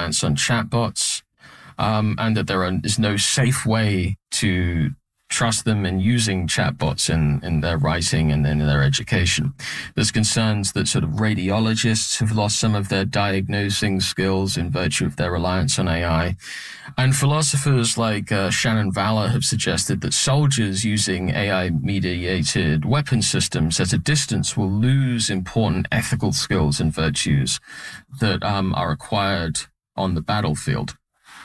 reliance on chatbots, and that there is no safe way to trust them in using chatbots in their writing and in their education. There's concerns that sort of radiologists have lost some of their diagnosing skills in virtue of their reliance on AI. And philosophers like Shannon Valor have suggested that soldiers using AI-mediated weapon systems at a distance will lose important ethical skills and virtues that are acquired on the battlefield.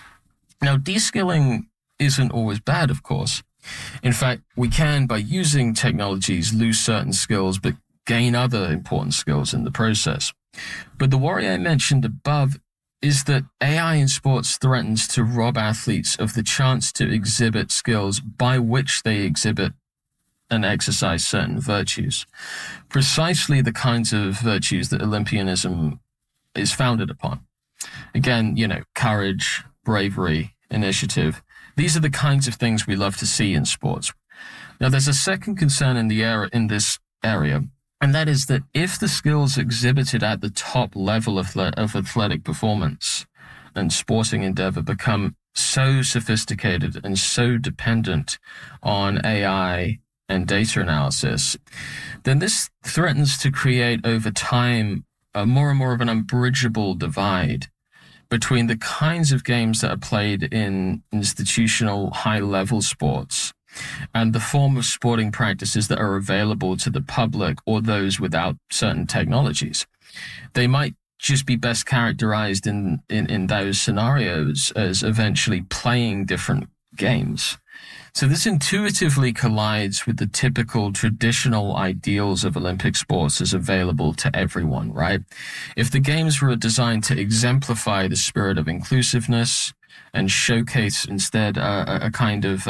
Now, de-skilling isn't always bad, of course. In fact, we can, by using technologies, lose certain skills, but gain other important skills in the process. But the worry I mentioned above is that AI in sports threatens to rob athletes of the chance to exhibit skills by which they exhibit and exercise certain virtues. Precisely the kinds of virtues that Olympianism is founded upon. Again, courage, bravery, initiative. These are the kinds of things we love to see in sports. Now, there's a second concern in this area, and that is that if the skills exhibited at the top level of athletic performance and sporting endeavor become so sophisticated and so dependent on AI and data analysis, then this threatens to create over time more and more of an unbridgeable divide between the kinds of games that are played in institutional high-level sports and the form of sporting practices that are available to the public or those without certain technologies. They might just be best characterized in those scenarios as eventually playing different games. So this intuitively collides with the typical traditional ideals of Olympic sports as available to everyone, right? If the games were designed to exemplify the spirit of inclusiveness and showcase instead a kind of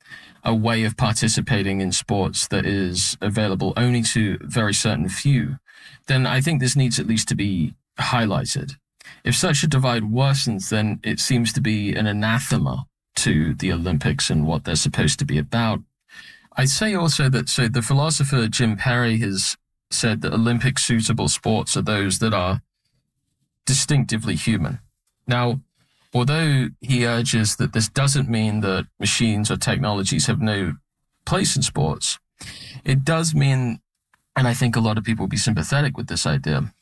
a way of participating in sports that is available only to very certain few, then I think this needs at least to be highlighted. If such a divide worsens, then it seems to be an anathema to the Olympics and what they're supposed to be about. I'd say also that, the philosopher Jim Perry has said that Olympic suitable sports are those that are distinctively human. Now, although he urges that this doesn't mean that machines or technologies have no place in sports, it does mean, and I think a lot of people will be sympathetic with this idea,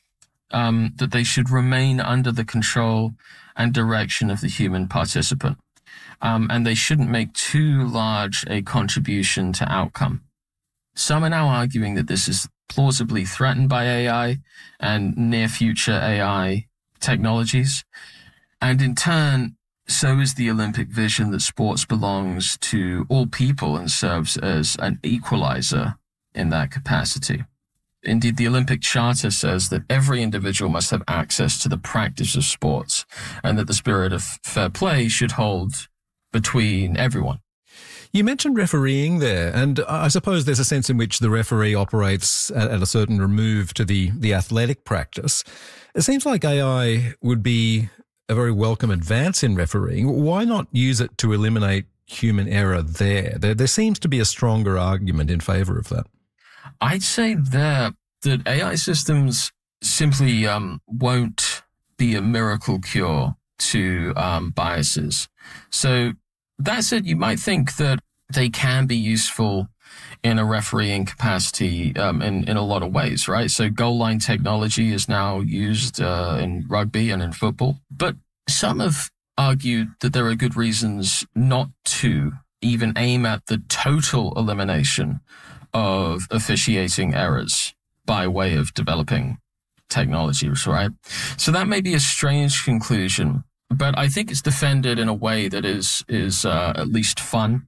that they should remain under the control and direction of the human participant. And they shouldn't make too large a contribution to outcome. Some are now arguing that this is plausibly threatened by AI and near-future AI technologies. And in turn, so is the Olympic vision that sports belongs to all people and serves as an equalizer in that capacity. Indeed, the Olympic Charter says that every individual must have access to the practice of sports and that the spirit of fair play should hold between everyone. You mentioned refereeing there, and I suppose there's a sense in which the referee operates at a certain remove to the athletic practice. It seems like AI would be a very welcome advance in refereeing. Why not use it to eliminate human error there? There seems to be a stronger argument in favour of that. I'd say that AI systems simply won't be a miracle cure to biases. So that said, you might think that they can be useful in a refereeing capacity in a lot of ways, right? So goal line technology is now used in rugby and in football. But some have argued that there are good reasons not to even aim at the total elimination of officiating errors by way of developing technologies, right? So that may be a strange conclusion, but I think it's defended in a way that is at least fun.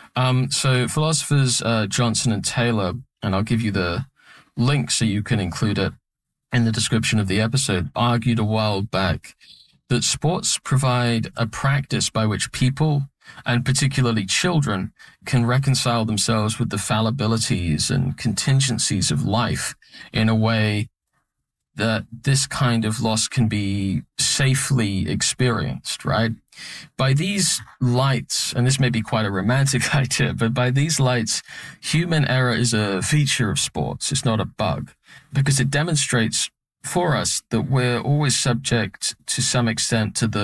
So philosophers Johnson and Taylor, and I'll give you the link so you can include it in the description of the episode, argued a while back that sports provide a practice by which people, and particularly children, can reconcile themselves with the fallibilities and contingencies of life in a way that this kind of loss can be safely experienced, right? By these lights, and this may be quite a romantic idea, but by these lights, human error is a feature of sports. It's not a bug, because it demonstrates for us that we're always subject to some extent to the